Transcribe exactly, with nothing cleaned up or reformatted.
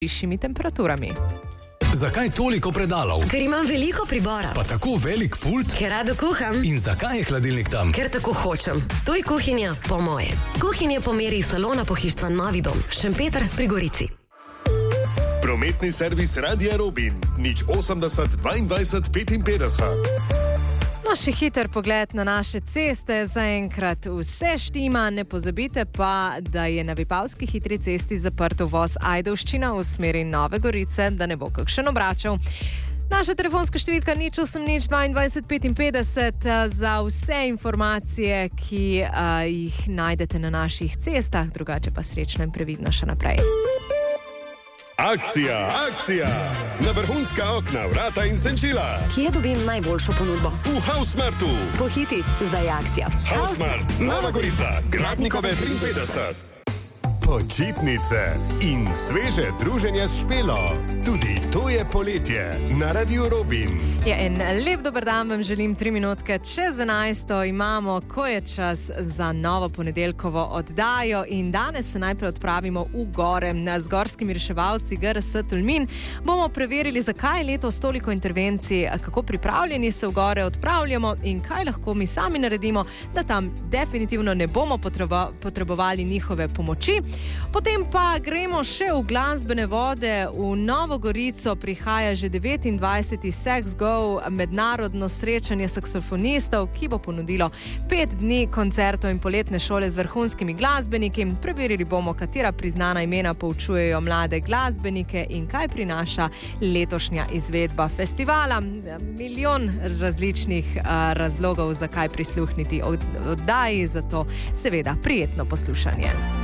višjimi temperaturami. Zakaj toliko predalov? Ker imam veliko pribora. Pa tako velik pult? Ker rado kuham. In zakaj je hladilnik tam? Ker tako hočem. To je kuhinja po moje. Kuhinja po meri salona pohištva Novi dom. Šempeter pri Gorici. Prometni servis Radia Robin. nič osemdeset dvaindvajset petinpetdeset. No, še hiter pogled na naše ceste. Zaenkrat vse štima. Ne pozabite pa, da je na Vipavski hitri cesti zaprt uvoz Ajdovščina v smeri Nove Gorice, da ne bo kakšen obračal. Naša telefonska številka nič osem nič dvaindvajset petinpetdeset za vse informacije, ki uh, jih najdete na naših cestah. Drugače pa srečno in previdno še naprej. Akcija, akcija! Na vrhunska okna, vrata in senčila. Kje dobim najboljšo ponudbo? V Hausmartu. Pohiti, zdaj je akcija. Hausmart, Nova Gorica, Gradnikove triinpetdeset. Počitnice in sveže druženje s Špelo. Tudi to je poletje na Radiu Robin. Ja, en lep dober dan vam želim, tri minutke čez enajsto imamo, ko je čas za novo ponedeljkovo oddajo in danes se najprej odpravimo v gore. Z gorskimi reševalci G R S Tolmin bomo preverili, zakaj je letos toliko intervencij, kako pripravljeni se v gore odpravljamo in kaj lahko mi sami naredimo, da tam definitivno ne bomo potrebo- potrebovali njihove pomoči. Potem pa gremo še v glasbene vode. V Novo Gorico prihaja že devetindvajseti Sex Go, mednarodno srečanje saksofonistov, ki bo ponudilo pet dni koncertov in poletne šole z vrhunskimi glasbeniki. Preverili bomo, katera priznana imena poučujejo mlade glasbenike in kaj prinaša letošnja izvedba festivala. Milijon različnih uh, razlogov, zakaj prisluhniti od, oddaji, zato seveda prijetno poslušanje.